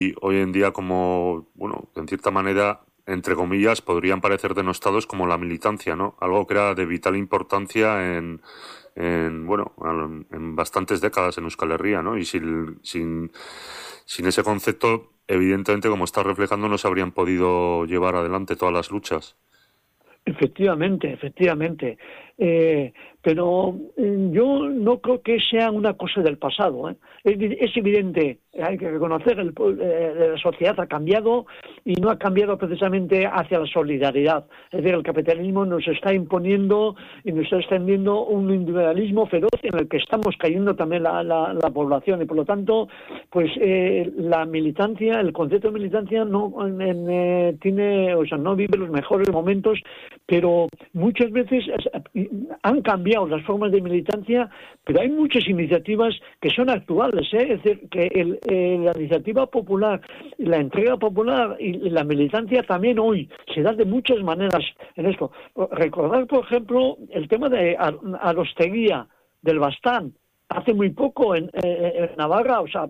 y hoy en día como, bueno, en cierta manera, entre comillas, podrían parecer denostados como la militancia, ¿no? Algo que era de vital importancia bueno, en bastantes décadas en Euskal Herria, ¿no? Y sin ese concepto, evidentemente, como está reflejando, no se habrían podido llevar adelante todas las luchas. Efectivamente, efectivamente. Pero yo no creo que sea una cosa del pasado, ¿eh? Es evidente, hay que reconocer, la sociedad ha cambiado y no ha cambiado precisamente hacia la solidaridad. Es decir, el capitalismo nos está imponiendo y nos está extendiendo un individualismo feroz en el que estamos cayendo también la población y por lo tanto, pues la militancia, el concepto de militancia no tiene, o sea, no vive los mejores momentos, pero muchas veces han cambiado las formas de militancia, pero hay muchas iniciativas que son actuales, ¿eh? Es decir, que la iniciativa popular, la entrega popular y la militancia también hoy se da de muchas maneras en esto. Recordar, por ejemplo, el tema de Arosteguía, del Bastán, hace muy poco en Navarra, o sea,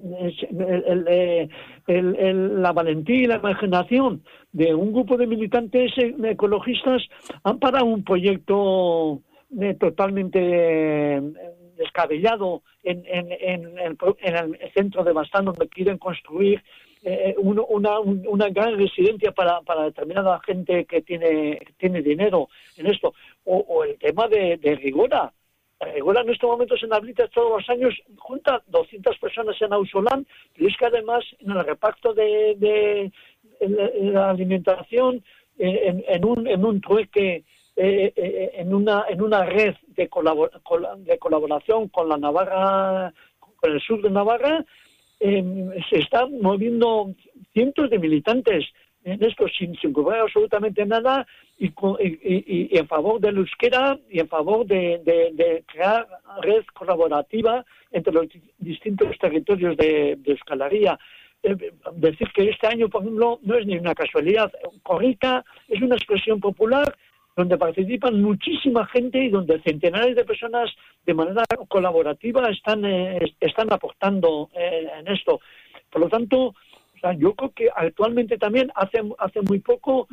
la valentía y la imaginación de un grupo de militantes ecologistas han parado un proyecto totalmente descabellado en el centro de Bastán, donde quieren construir una gran residencia para determinada gente que tiene dinero en esto. O el tema de Rigora. Rigora en estos momentos en Ablitas todos los años junta 200 personas en Ausolán, pero es que además en el reparto de la alimentación, en un trueque, en una red de colaboración con la Navarra, con el sur de Navarra, se están moviendo cientos de militantes en esto sin cobrar absolutamente nada y en favor del euskera y en favor de crear red colaborativa entre los distintos territorios de Euskal Herria. Decir que este año, por ejemplo, no es ni una casualidad. Korrika es una expresión popular donde participan muchísima gente y donde centenares de personas de manera colaborativa están aportando en esto. Por lo tanto, yo creo que actualmente también, hace muy poco,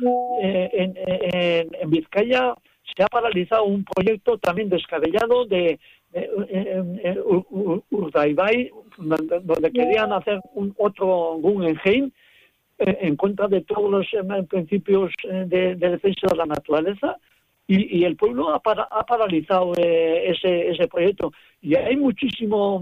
en Vizcaya se ha paralizado un proyecto también descabellado de Urdaibai, donde querían hacer otro Guggenheim en contra de todos los principios de defensa de la naturaleza. Y el pueblo ha paralizado ese proyecto. Y hay muchísima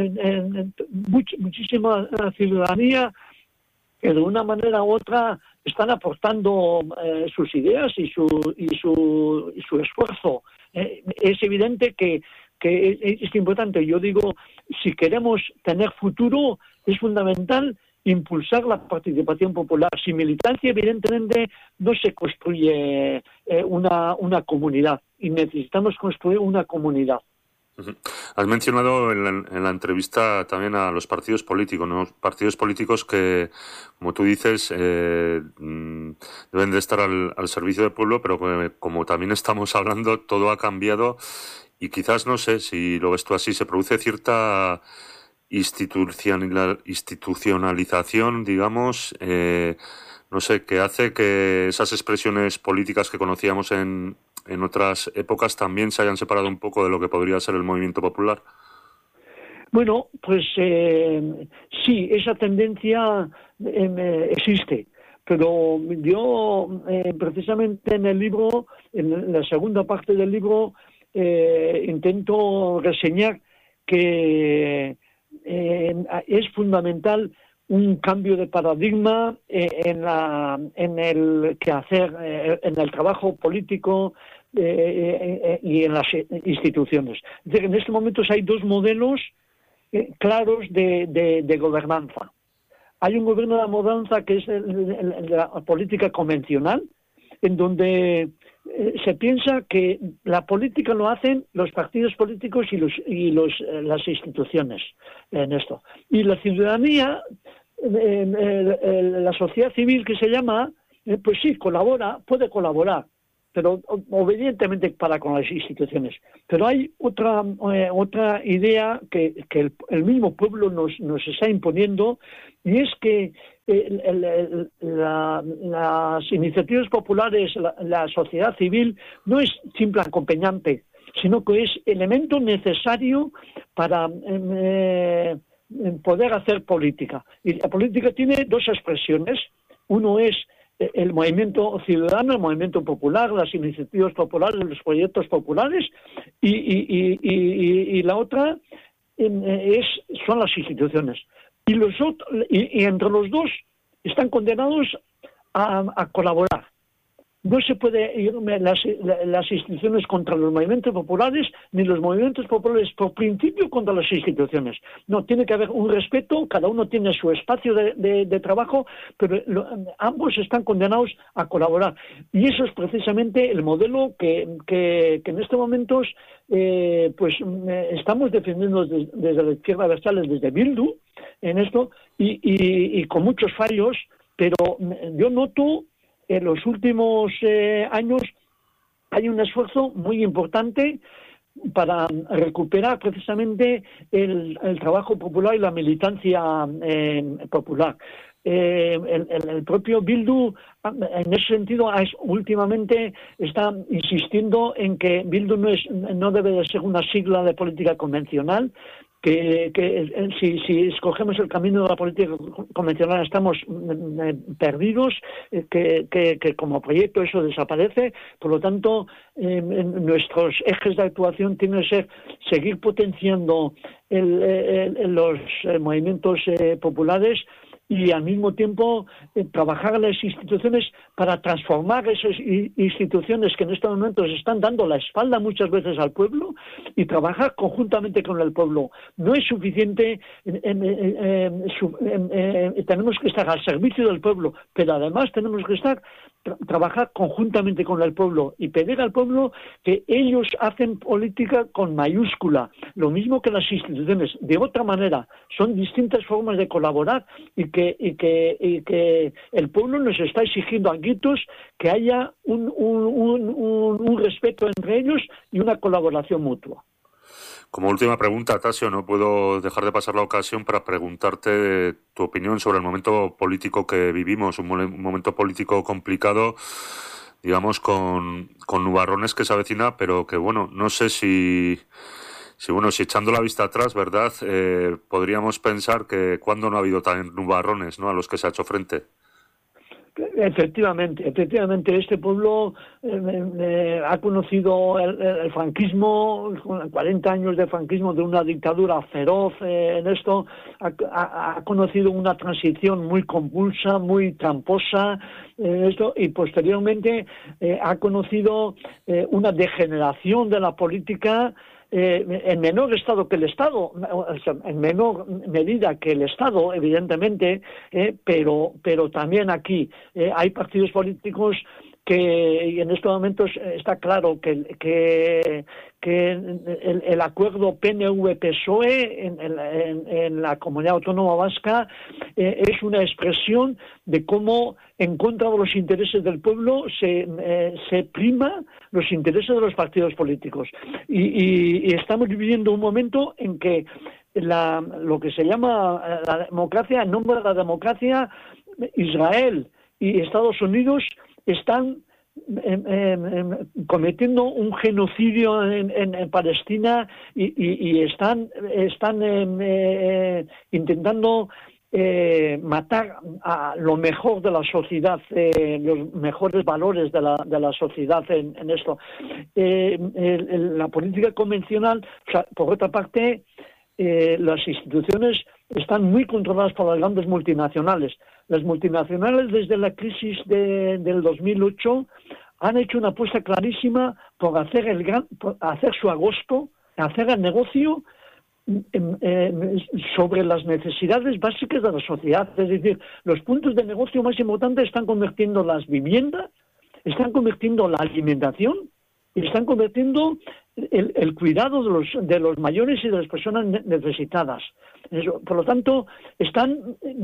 ciudadanía que de una manera u otra están aportando sus ideas y su esfuerzo. Es evidente que es importante. Yo digo, si queremos tener futuro, es fundamental impulsar la participación popular. Sin militancia, evidentemente, no se construye una comunidad y necesitamos construir una comunidad. Has mencionado en la entrevista también a los partidos políticos, ¿no? Partidos políticos que, como tú dices, deben de estar al servicio del pueblo, pero que, como también estamos hablando, todo ha cambiado y quizás, no sé si lo ves tú así, se produce cierta institucionalización, digamos, no sé, que hace que esas expresiones políticas que conocíamos en otras épocas también se hayan separado un poco de lo que podría ser el movimiento popular. Bueno, pues sí, esa tendencia existe, pero yo precisamente en el libro, en la segunda parte del libro, intento reseñar que es fundamental un cambio de paradigma en el quehacer, en el trabajo político y en las instituciones. Es decir, en estos momentos hay dos modelos claros de gobernanza. Hay un gobierno de la gobernanza que es la política convencional, en donde se piensa que la política lo hacen los partidos políticos y las instituciones en esto. Y la ciudadanía, la sociedad civil que se llama, pues sí, puede colaborar, pero obedientemente para con las instituciones. Pero hay otra idea que el mismo pueblo nos está imponiendo, y es que las iniciativas populares, la sociedad civil, no es simple acompañante, sino que es elemento necesario para poder hacer política. Y la política tiene dos expresiones. Uno es el movimiento ciudadano, el movimiento popular, las iniciativas populares, los proyectos populares, y la otra son las instituciones. Y entre los dos están condenados a colaborar. No se puede ir las instituciones contra los movimientos populares, ni los movimientos populares por principio contra las instituciones. No, tiene que haber un respeto, cada uno tiene su espacio de trabajo, pero ambos están condenados a colaborar. Y eso es precisamente el modelo que en estos momentos estamos defendiendo desde la izquierda abertzale, desde Bildu, en esto, y con muchos fallos, pero yo noto en los últimos años hay un esfuerzo muy importante para recuperar precisamente el trabajo popular y la militancia popular. El propio Bildu, en ese sentido, últimamente está insistiendo en que Bildu no debe de ser una sigla de política convencional, que si escogemos el camino de la política convencional estamos perdidos, que como proyecto eso desaparece. Por lo tanto, nuestros ejes de actuación tienen que ser seguir potenciando los movimientos populares y al mismo tiempo trabajar en las instituciones para transformar esas instituciones que en estos momentos están dando la espalda muchas veces al pueblo, y trabajar conjuntamente con el pueblo. No es suficiente, tenemos que estar al servicio del pueblo, pero además tenemos que trabajar conjuntamente con el pueblo y pedir al pueblo que ellos hacen política con mayúscula, lo mismo que las instituciones. De otra manera, son distintas formas de colaborar y que el pueblo nos está exigiendo a gritos que haya un respeto entre ellos y una colaboración mutua. Como última pregunta, Tasio, no puedo dejar de pasar la ocasión para preguntarte tu opinión sobre el momento político que vivimos, un momento político complicado, digamos, con nubarrones que se avecina, pero que, bueno, no sé si echando la vista atrás, ¿verdad? Podríamos pensar que cuando no ha habido tan nubarrones, ¿no?, a los que se ha hecho frente. Efectivamente, este pueblo ha conocido el franquismo, 40 años de franquismo, de una dictadura feroz en esto, ha conocido una transición muy convulsa, muy tramposa, esto, y posteriormente ha conocido una degeneración de la política, en menor estado que el Estado, o sea, en menor medida que el Estado, evidentemente, pero también aquí hay partidos políticos y en estos momentos está claro que el acuerdo PNV-PSOE en la Comunidad Autónoma Vasca es una expresión de cómo, en contra de los intereses del pueblo, se prima los intereses de los partidos políticos. Y estamos viviendo un momento en que lo que se llama la democracia, en nombre de la democracia, Israel y Estados Unidos están cometiendo un genocidio en Palestina y están intentando matar a lo mejor de la sociedad, los mejores valores de la sociedad en esto. La política convencional, o sea, por otra parte, las instituciones están muy controladas por las grandes multinacionales. Las multinacionales, desde la crisis del 2008, han hecho una apuesta clarísima por hacer su agosto, hacer el negocio sobre las necesidades básicas de la sociedad. Es decir, los puntos de negocio más importantes están convirtiendo las viviendas, están convirtiendo la alimentación y están convirtiendo el cuidado de los mayores y de las personas necesitadas. Por lo tanto, están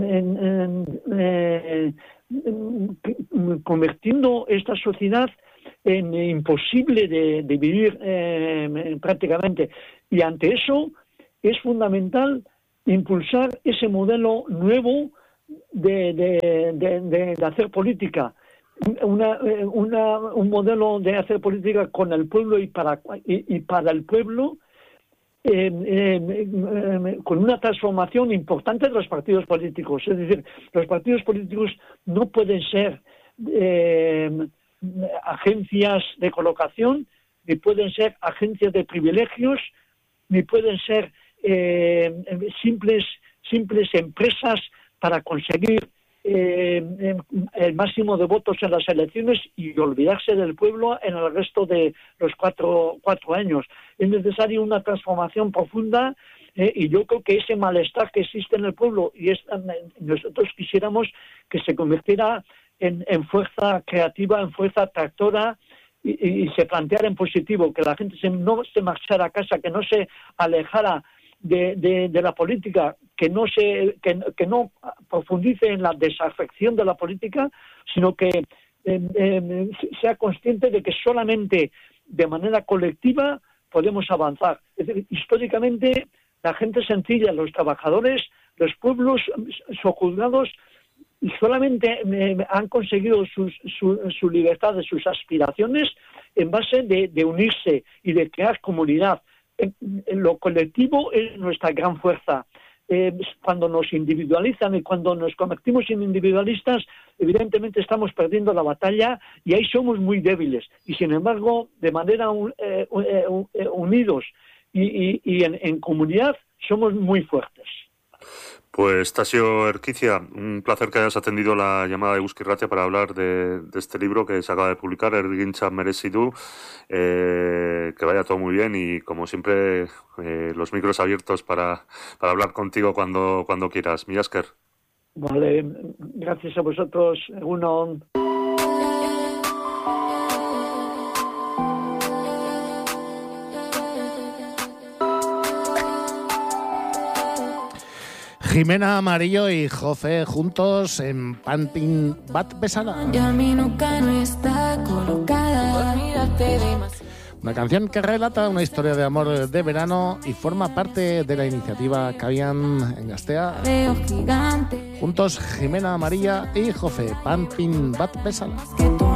convirtiendo esta sociedad en imposible de vivir prácticamente. Y ante eso es fundamental impulsar ese modelo nuevo de hacer política, un modelo de hacer política con el pueblo y para el pueblo, con una transformación importante de los partidos políticos. Es decir, los partidos políticos no pueden ser agencias de colocación, ni pueden ser agencias de privilegios, ni pueden ser simples empresas para conseguir el máximo de votos en las elecciones y olvidarse del pueblo en el resto de los cuatro años. Es necesaria una transformación profunda, y yo creo que ese malestar que existe en el pueblo, nosotros quisiéramos que se convirtiera en fuerza creativa, en fuerza tractora, y se planteara en positivo, que la gente no se marchara a casa, que no se alejara de la política, que no profundice en la desafección de la política, sino que sea consciente de que solamente de manera colectiva podemos avanzar. Es decir, históricamente la gente sencilla, los trabajadores, los pueblos sojuzgados, solamente han conseguido su libertad, de sus aspiraciones, en base de unirse y de crear comunidad. Lo colectivo es nuestra gran fuerza. Cuando nos individualizan y cuando nos convertimos en individualistas, evidentemente estamos perdiendo la batalla y ahí somos muy débiles. Y sin embargo, de manera unidos y en comunidad, somos muy fuertes. Pues Tasio Erquicia, un placer que hayas atendido la llamada de Euskadi Irratia para hablar de este libro que se acaba de publicar, Ergintza Merezi du. Que vaya todo muy bien y, como siempre, los micros abiertos para hablar contigo cuando quieras. Mila esker. Vale, gracias a vosotros. Egunon. Jimena Amarillo y Jofe juntos en Panpin Bat Besala. Una canción que relata una historia de amor de verano y forma parte de la iniciativa Cabian en Gastea. Juntos Jimena Amarilla y Jofe, Panpin Bat Besala.